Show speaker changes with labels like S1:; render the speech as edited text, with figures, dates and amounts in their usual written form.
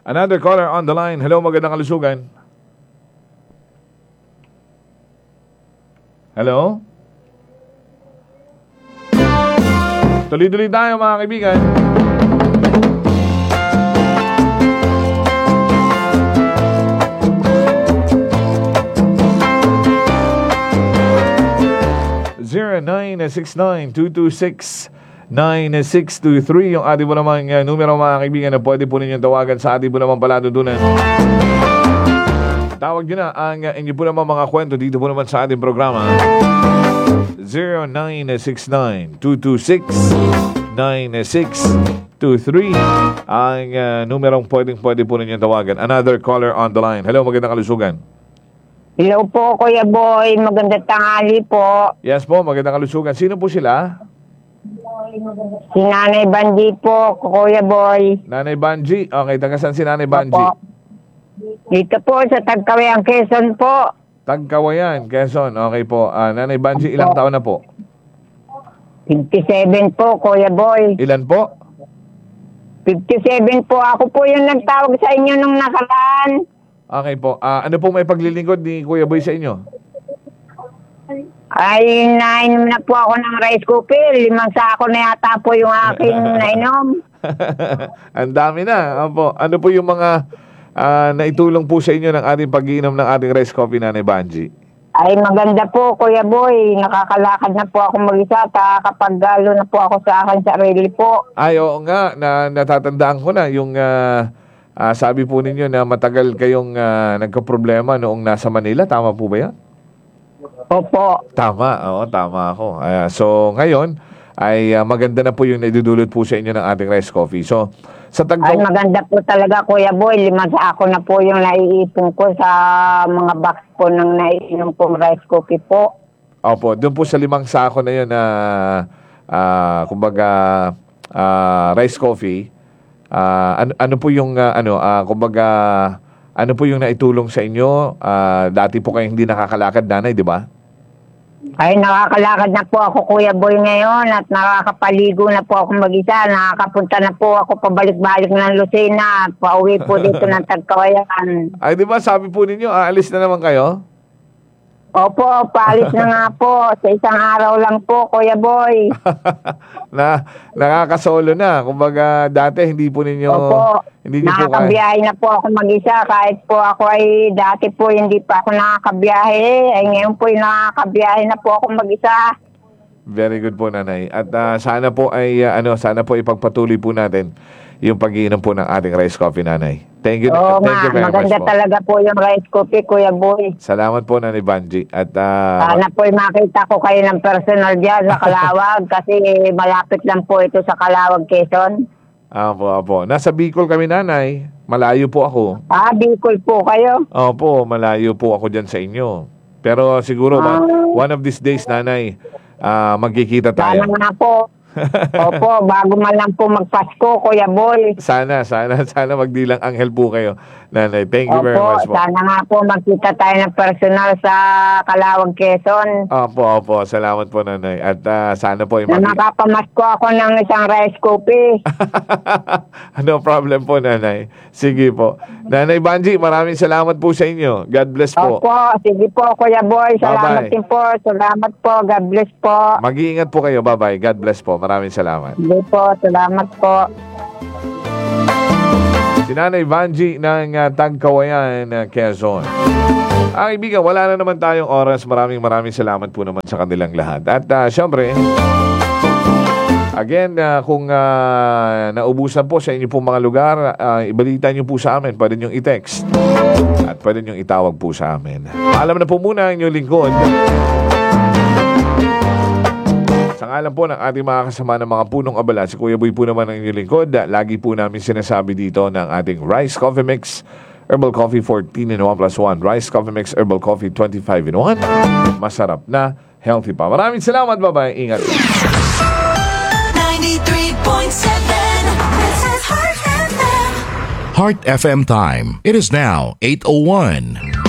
S1: Another caller on the line. Hello, magandang kalusugan. Hello? Tuloy-tuloy tayo mga kaibigan. (0969-226-9623) yung ating po namang numero mga kaibigan na pwede po ninyong tawagan sa ating po namang paladudunan. Tawag nyo na ang inyo po naman mga kwento dito po naman sa ating programa. 0969-226-9623 ang numerong pwede po ninyong tawagan. Another caller on the line. Hello, magandang kalusugan.
S2: Hello po, Kuya Boy. Magandang tanghali po.
S1: Yes po, magandang kalusugan. Sino po sila?
S2: Si Nanay Banji po, Kuya Boy.
S1: Nanay Banji. Okay, taga saan si Nanay Banji?
S2: Opo. Dito po sa Tagkawayan, Quezon po.
S1: Tagkawayan, Quezon. Okay po. Nanay Banji, ilang taon na po?
S2: 57 po, Kuya Boy.
S1: Ilan po?
S2: 57 po. Ako po yung nagtawag sa inyo nung nakaraan.
S1: Okay po. Ano pong may paglilingkod ni Kuya Boy sa inyo?
S2: Ay, nainom na po ako ng rice cooker. 5 sako na yata po yung aking nainom.
S1: Ang dami na. Opo. Ano po yung mga naitulong po sa inyo ng ating pag-iinom ng ating rice coffee, Nanay Banji?
S2: Ay, maganda po, Kuya Boy. Nakakalakad na po ako mag-isa. Kapag galo na po ako sa akin sarili po.
S1: Ay, oo nga. Natatandaan ko na yung sabi po ninyo na matagal kayong nagka-problema noong nasa Manila. Tama po ba yan?
S2: Opo.
S1: Tama. Oo, tama ako. So, ngayon ay maganda na po yung naidudulot po sa inyo ng ating rice coffee. So, sa
S2: Ay, maganda po talaga, Kuya Boy. 5 sako na po yung naiipon ko sa mga box po ng naiinom pong rice coffee po.
S1: Opo, doon po sa 5 sako na yun na kumbaga rice coffee. Ano po yung kumbaga ano po yung naitulong sa inyo? Dati po kayong hindi nakakalakad, Nanay, di ba?
S2: Ay, nakakalakad na po ako, Kuya Boy, ngayon at nakakapaligo na po ako mag-isa. Nakakapunta na po ako pabalik-balik ng Lucena. Pauwi po dito ng Tagkawayan.
S1: Ay, di ba sabi po ninyo, aalis na naman kayo?
S2: Opo, paalis na nga po. Sa isang araw lang po, Kuya Boy.
S1: Nakakasolo na. Kumbaga, dati hindi po ninyo...
S2: Opo,
S1: hindi niyo po
S2: nakakabiyahe na po ako mag-isa. Kahit po ako ay dati po hindi pa ako nakakabiyahe. Ay ngayon po nakakabiyahe na po ako mag-isa.
S1: Very good po, Nanay. At sana po ay sana po ipagpatuloy po natin yung pag-iinom po ng ating rice coffee, Nanay. Thank you.
S2: Oo,
S1: thank you very much
S2: maganda
S1: po.
S2: talaga po yung rice coffee, Kuya Boy.
S1: Salamat po, Nanay Banji. At
S2: sana po makita ko kayo ng personal dyan sa Calawag kasi malapit lang po ito sa Calawag, Quezon.
S1: Apo. Nasa Bicol kami, Nanay. Malayo po ako.
S2: Bicol po kayo?
S1: Opo, malayo po ako dyan sa inyo. Pero siguro, one of these days, Nanay, magkikita tayo.
S2: Sana nga po. Opo, bago man lang po magpasko, Kuya Boy.
S1: Sana magdilang anghel po kayo, Nanay. Thank you very much po.
S2: Sana nga po magkita tayo ng personal sa Calawag, Quezon.
S1: Opo. Salamat po, Nanay. At sana po
S2: na makapamasko ako ng isang rice coffee.
S1: No problem po, Nanay. Sige po. Nanay Banji, maraming salamat po sa inyo. God bless po.
S2: Opo, sige po, Kuya Boy. Salamat din po. Salamat po. God bless po.
S1: Mag-iingat po kayo. Bye-bye. God bless po. Maraming salamat.
S2: Sige po. Salamat po.
S1: Si Nanay Banji ng Tagkawayan, Quezon. Kaibigan, wala na naman tayong oras. Maraming salamat po naman sa kanilang lahat. At syempre, again, kung naubusan po sa inyo pong mga lugar, ibalita nyo po sa amin. Pwede nyo i-text at pwede nyo itawag po sa amin. Alam na po muna ang inyong lingkod. Sa ngalan po ng ating mga kasama ng mga punong abala, si Kuya Boy po naman ang inyong lingkod. Lagi po namin sinasabi dito ng ating Rice Coffee Mix Herbal Coffee 14 in 1 plus 1. Rice Coffee Mix Herbal Coffee 25 in 1. Masarap na, healthy pa. Maraming salamat, bye-bye. Ingat.
S3: 93.7
S4: Heart FM time. It is now 8:01.